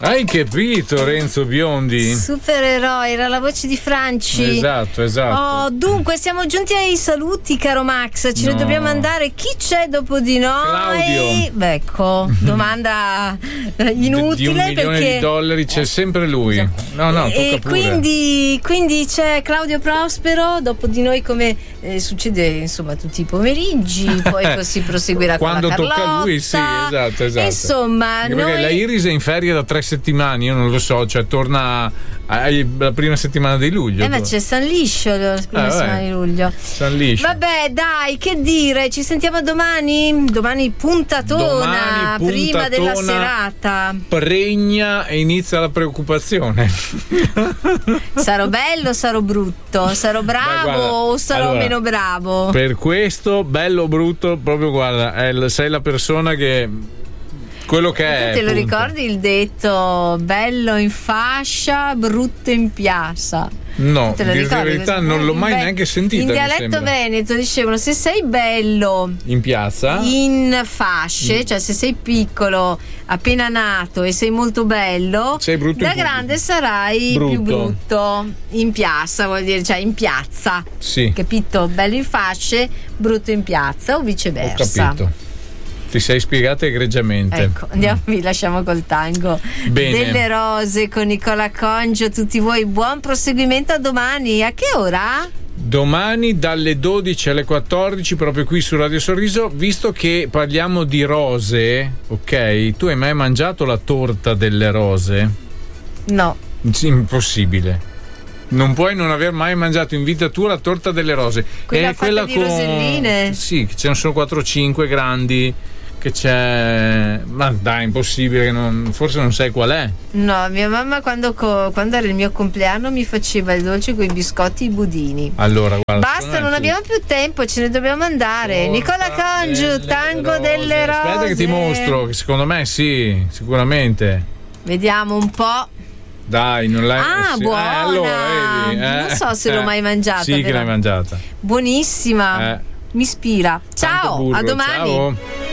Hai capito, Renzo Biondi? Supereroe, era la voce di Franci. Esatto. Oh, dunque, siamo giunti ai saluti, caro Max. Ce ne dobbiamo andare. Chi c'è dopo di noi? Claudio. Beh, ecco, domanda inutile. Di $1 milione c'è sempre lui. No, tocca e pure. quindi c'è Claudio Prospero, dopo di noi, come succede insomma tutti i pomeriggi, poi così proseguirà quando con la tocca Carlotta. a lui, sì, esatto. Insomma, perché la Iris è in ferie da 3 settimane, io non lo so, cioè torna la prima settimana di luglio. Ma c'è San Liscio la prima settimana di luglio. San Liscio. Vabbè, dai, che dire, ci sentiamo domani puntatona, prima della serata. Pregna e inizia la preoccupazione. Sarò bello, sarò brutto, sarò bravo o sarò meno bravo? Per questo, bello o brutto, proprio guarda, sei la persona che quello che è. Te lo ricordi il detto bello in fascia, brutto in piazza? No, in verità non l'ho mai neanche sentito. In dialetto veneto dicevano: se sei bello in piazza, in fasce, cioè se sei piccolo appena nato e sei molto bello, sei brutto da grande sarai più brutto in piazza, vuol dire, cioè in piazza. Sì. Capito? Bello in fasce, brutto in piazza o viceversa. Ho capito. Ti sei spiegata egregiamente. Ecco, andiamo, vi lasciamo col tango. Bene. Delle rose con Nicola Congio. Tutti voi buon proseguimento, a domani. A che ora? Domani dalle 12 alle 14 proprio qui su Radio Sorriso. Visto che parliamo di rose, ok, tu hai mai mangiato la torta delle rose? No. Impossibile. Non puoi non aver mai mangiato in vita tua la torta delle rose. Quella fatta di roselline? Sì, ce ne sono 4-5 grandi. Che c'è, ma dai, impossibile, forse non sai qual è. No, mia mamma quando era il mio compleanno mi faceva il dolce con i biscotti e i budini. Allora, guarda, basta, non abbiamo più tempo, ce ne dobbiamo andare. Nicola Congio, tango delle rose. Aspetta che ti mostro, che secondo me sì, sicuramente. Vediamo un po'. Dai, non l'hai. Buona. Allora, vedi, non so se l'ho mai mangiata. Sì, però. Che l'hai mangiata. Buonissima. Mi ispira. Ciao, a domani. Ciao.